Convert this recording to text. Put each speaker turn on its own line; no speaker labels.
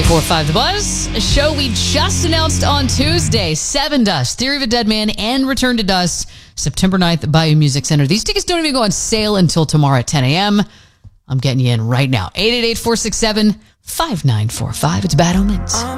99.45 The Buzz, a show we just announced on Tuesday. Seven Dust, Theory of a Dead Man, and Return to Dust, September 9th at Bayou Music Center. These tickets don't even go on sale until tomorrow at 10 a.m. I'm getting you in right now. 888-467-5945. It's Bad Omens.